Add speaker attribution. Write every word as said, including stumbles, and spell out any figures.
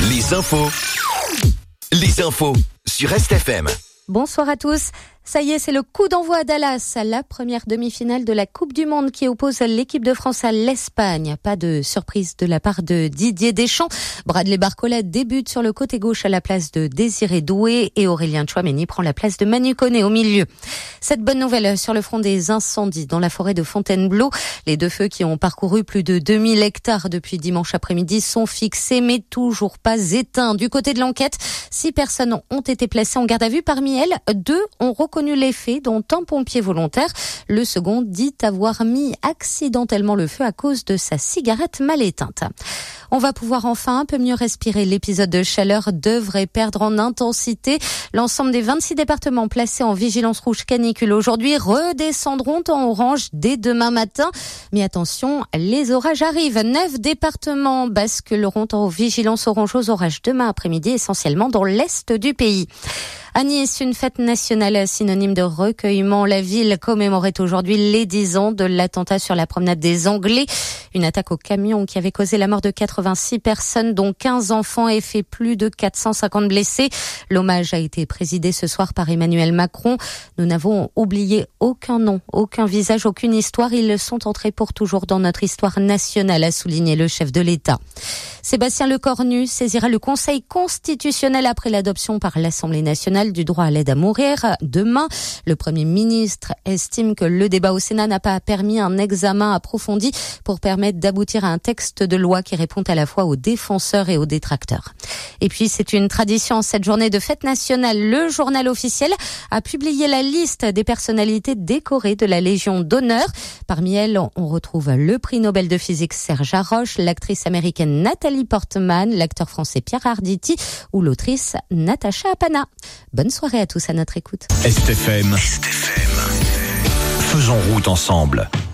Speaker 1: Les infos. Les infos sur Est F M.
Speaker 2: Bonsoir à tous. Ça y est, c'est le coup d'envoi à Dallas, la première demi-finale de la Coupe du Monde qui oppose l'équipe de France à l'Espagne. Pas de surprise de la part de Didier Deschamps. Bradley Barcola débute sur le côté gauche à la place de Désiré Doué et Aurélien Tchouaméni prend la place de Manu Koné au milieu. Cette bonne nouvelle sur le front des incendies dans la forêt de Fontainebleau. Les deux feux qui ont parcouru plus de deux mille hectares depuis dimanche après-midi sont fixés mais toujours pas éteints. Du côté de l'enquête, six personnes ont été placées en garde à vue. Parmi elles, deux ont reconnu les faits, dont un pompier volontaire. Le second dit avoir mis accidentellement le feu à cause de sa cigarette mal éteinte. On va pouvoir enfin un peu mieux respirer. L'épisode de chaleur devrait perdre en intensité. L'ensemble des vingt-six départements placés en vigilance rouge canicule aujourd'hui redescendront en orange dès demain matin. Mais attention, les orages arrivent. Neuf départements basculeront en vigilance orange aux orages demain après-midi, essentiellement dans l'est du pays. À Nice, une fête nationale synonyme de recueillement. La ville commémorait aujourd'hui les dix ans de l'attentat sur la promenade des Anglais. Une attaque au camion qui avait causé la mort de quatre-vingt-six personnes, dont quinze enfants, et fait plus de quatre cent cinquante blessés. L'hommage a été présidé ce soir par Emmanuel Macron. Nous n'avons oublié aucun nom, aucun visage, aucune histoire. Ils sont entrés pour toujours dans notre histoire nationale, a souligné le chef de l'État. Sébastien Lecornu saisira le Conseil constitutionnel après l'adoption par l'Assemblée nationale du droit à l'aide à mourir demain. Le Premier ministre estime que le débat au Sénat n'a pas permis un examen approfondi pour permettre d'aboutir à un texte de loi qui répond à la fois aux défenseurs et aux détracteurs. Et puis, c'est une tradition, cette journée de fête nationale. Le journal officiel a publié la liste des personnalités décorées de la Légion d'honneur. Parmi elles, on retrouve le prix Nobel de physique Serge Haroche, l'actrice américaine Nathalie Portman, l'acteur français Pierre Arditi ou l'autrice Natacha Apana. Bonne soirée à tous à notre écoute.
Speaker 1: Est F M. Est F M. Faisons route ensemble.